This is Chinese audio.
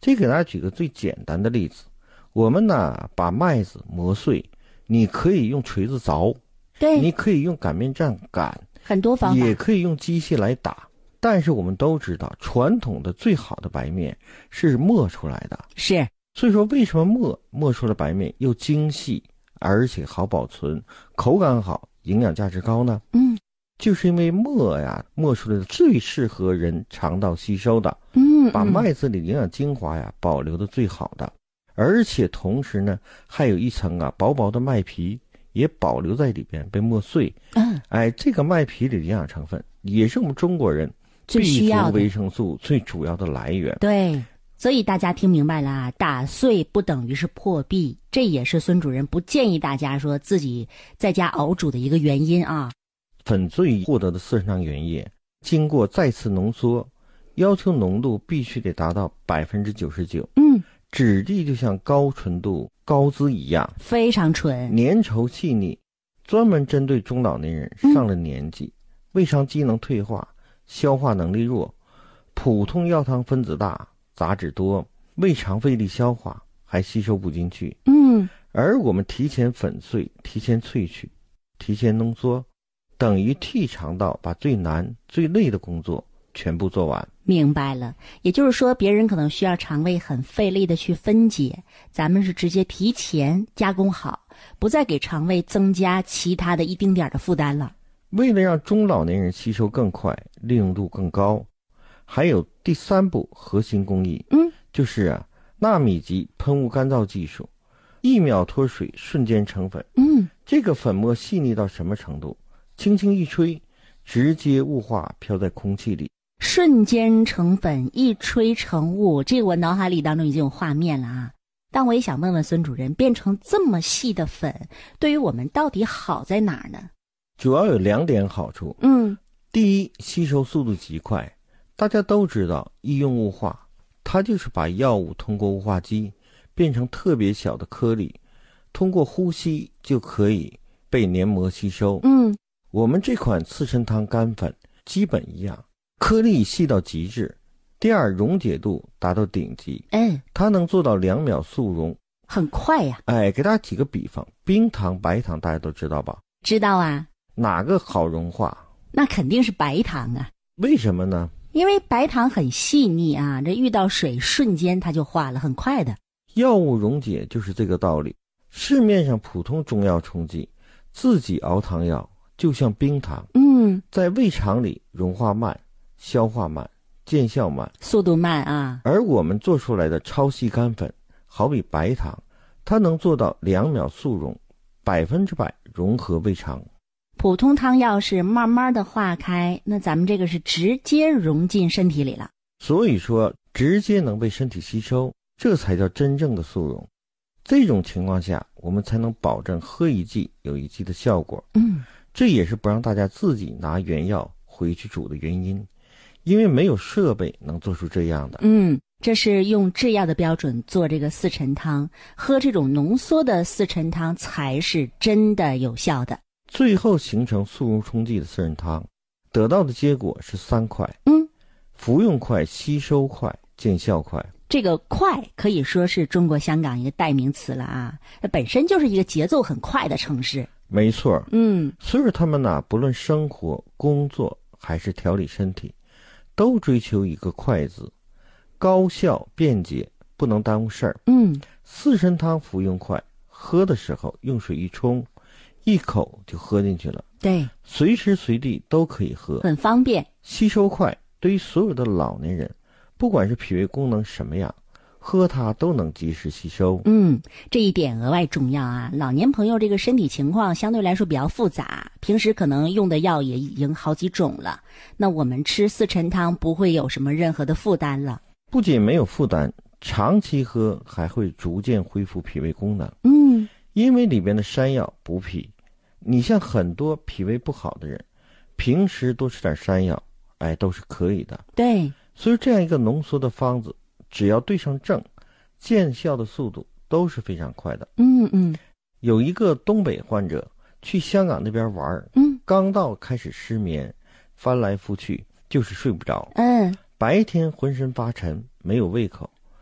这给大家举个最简单的例子，我们呢把麦子磨碎，你可以用锤子凿， 对， 你可以用擀面杖擀， 很多方法， 也可以用机械来打。但是我们都知道，传统的最好的白面是磨出来的， 是。 所以说为什么磨出的白面又精细，而且好保存，口感好，营养价值高呢？就是因为磨出来的最适合人肠道吸收的，把麦子里营养精华保留的最好的，而且同时呢还有一层薄薄的麦皮也保留在里边被磨碎。这个麦皮里的营养成分也是我们中国人最需要的 B 族维生素最主要的来源。 对，所以大家听明白了啊，打碎不等于是破壁，这也是孙主任不建议大家说自己在家熬煮的一个原因啊。 粉碎获得的四神汤原液经过再次浓缩，要求浓度必须得达到 99%。质地就像高纯度高脂一样， 非常纯， 粘稠细腻，专门针对中老年人上了年纪，胃肠机能退化，消化能力弱，普通药汤分子大，杂质多，胃肠费力消化，还吸收不进去。而我们提前粉碎，提前萃取，提前浓缩，等于替肠道把最难最累的工作全部做完。 明白了，也就是说别人可能需要肠胃很费力的去分解，咱们是直接提前加工好，不再给肠胃增加其他的一丁点的负担了。 为了让中老年人吸收更快，利用度更高，还有第3步核心工艺，就是纳米级喷雾干燥技术，1秒脱水瞬间成粉。这个粉末细腻到什么程度？轻轻一吹，直接雾化飘在空气里， 瞬间成粉，一吹成雾，这个我脑海里当中已经有画面了啊。但我也想问问孙主任，变成这么细的粉，对于我们到底好在哪儿呢？ 主要有2点好处。第一，吸收速度极快。大家都知道医用雾化，它就是把药物通过雾化机变成特别小的颗粒，通过呼吸就可以被黏膜吸收。我们这款四神汤干粉基本一样，颗粒细到极致。第二，溶解度达到顶级，它能做到2秒速溶， 很快呀。 给大家举个比方，冰糖白糖大家都知道吧？ 知道啊。 哪个好融化？ 那肯定是白糖啊。 为什么呢？ 因为白糖很细腻啊，这遇到水瞬间它就化了，很快的。 药物溶解就是这个道理。市面上普通中药冲剂，自己熬汤药就像冰糖，在胃肠里融化慢，消化慢，见效慢， 速度慢啊。 而我们做出来的超细干粉，好比白糖，它能做到2秒速溶，100%融合胃肠。 普通汤药是慢慢的化开，那咱们这个是直接融进身体里了。 所以说直接能被身体吸收，这才叫真正的速溶。这种情况下，我们才能保证喝一剂有一剂的效果。这也是不让大家自己拿原药回去煮的原因，因为没有设备能做出这样的。 这是用制药的标准做这个四陈汤，喝这种浓缩的四陈汤才是真的有效的。 最后形成速溶冲剂的四神汤，得到的结果是3快。服用快，吸收快，见效快。 这个快可以说是中国香港一个代名词了啊，它本身就是一个节奏很快的城市。 没错。所以说他们不论生活工作还是调理身体，都追求一个快字，高效便捷，不能耽误事儿。四神汤服用快，喝的时候用水一冲，一口就喝进去了。 对， 随时随地都可以喝， 很方便。 吸收快，对于所有的老年人，不管是脾胃功能什么样，喝它都能及时吸收。 这一点额外重要啊。老年朋友这个身体情况相对来说比较复杂，平时可能用的药也已经好几种了，那我们吃四陈汤不会有什么任何的负担了。 不仅没有负担，长期喝还会逐渐恢复脾胃功能。因为里边的山药补脾，你像很多脾胃不好的人，平时多吃点山药，都是可以的。 对， 所以这样一个浓缩的方子，只要对上症，见效的速度都是非常快的。有一个东北患者去香港那边玩，刚到开始失眠，翻来覆去就是睡不着。白天浑身发沉，没有胃口，